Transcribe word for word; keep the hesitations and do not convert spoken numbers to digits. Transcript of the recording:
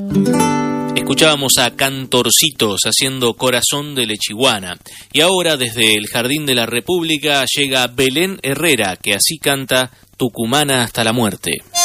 Escuchábamos a Cantorcitos haciendo Corazón de Lechiguana. Y ahora desde el Jardín de la República llega Belén Herrera, que así canta Tucumana hasta la muerte.